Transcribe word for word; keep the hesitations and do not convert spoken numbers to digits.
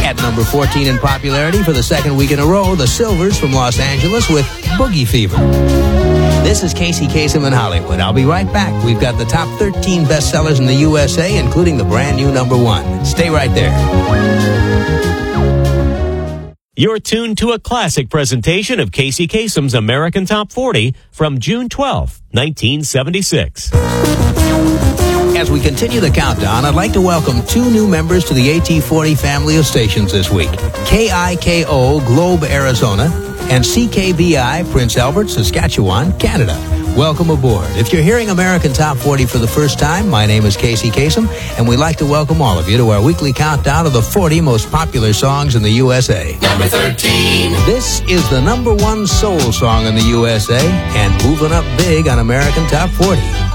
At number fourteen in popularity for the second week in a row, the Silvers from Los Angeles with Boogie Fever. This is Casey Kasem in Hollywood. I'll be right back. We've got the top thirteen bestsellers in the U S A, including the brand new number one. Stay right there. You're tuned to a classic presentation of Casey Kasem's American Top forty from June twelfth, nineteen seventy-six. As we continue the countdown, I'd like to welcome two new members to the A T forty family of stations this week. K I K O Globe, Arizona, and C K B I Prince Albert, Saskatchewan, Canada. Welcome aboard. If you're hearing American Top forty for the first time, my name is Casey Kasem, and we'd like to welcome all of you to our weekly countdown of the forty most popular songs in the U S A. Number thirteen. This is the number one soul song in the U S A, and moving up big on American Top forty.